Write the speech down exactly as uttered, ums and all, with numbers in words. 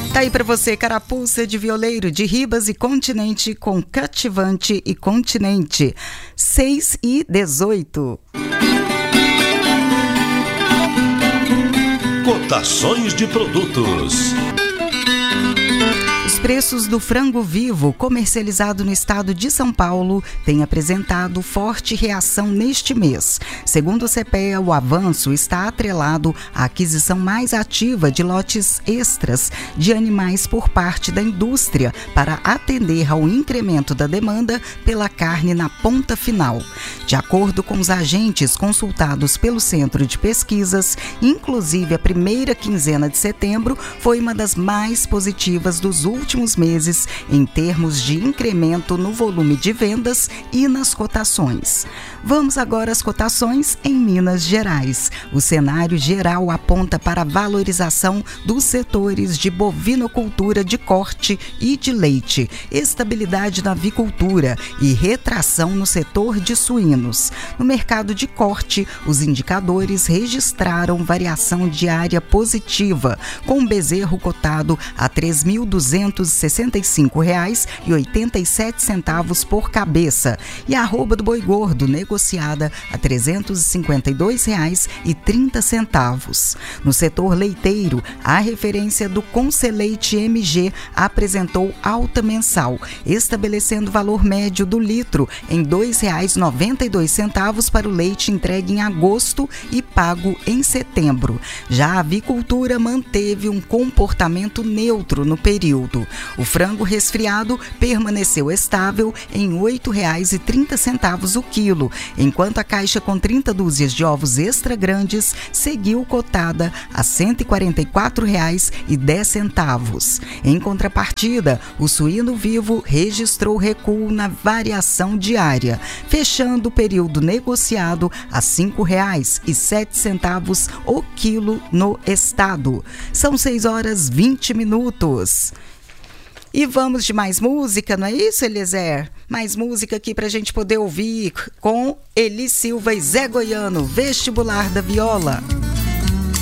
Tá aí pra você, carapuça de violeiro de Ribas e Continente com Cativante e Continente. seis e dezoito. Cotações de produtos. Os preços do frango vivo comercializado no estado de São Paulo têm apresentado forte reação neste mês. Segundo o CEPEA, o avanço está atrelado à aquisição mais ativa de lotes extras de animais por parte da indústria para atender ao incremento da demanda pela carne na ponta final. De acordo com os agentes consultados pelo Centro de Pesquisas, inclusive a primeira quinzena de setembro foi uma das mais positivas dos últimos últimos meses em termos de incremento no volume de vendas e nas cotações. Vamos agora às cotações em Minas Gerais. O cenário geral aponta para a valorização dos setores de bovinocultura de corte e de leite, estabilidade na avicultura e retração no setor de suínos. No mercado de corte, os indicadores registraram variação diária positiva, com o bezerro cotado a três mil duzentos e sessenta e cinco reais e oitenta e sete centavos por cabeça e a arroba do boi gordo negociada a trezentos e cinquenta e dois reais e trinta centavos. No setor leiteiro, a referência do Conceleite M G apresentou alta mensal, estabelecendo valor médio do litro em dois reais e noventa e dois centavos para o leite entregue em agosto e pago em setembro. Já a avicultura manteve um comportamento neutro no período. O frango resfriado permaneceu estável em oito reais e trinta centavos o quilo, enquanto a caixa com trinta dúzias de ovos extra grandes seguiu cotada a cento e quarenta e quatro reais e dez centavos. Em contrapartida, o suíno vivo registrou recuo na variação diária, fechando o período negociado a cinco reais e sete centavos o quilo no estado. São seis horas e vinte minutos. E vamos de mais música, não é isso, Eliezer? Mais música aqui pra gente poder ouvir com Eli Silva e Zé Goiano, Vestibular da Viola.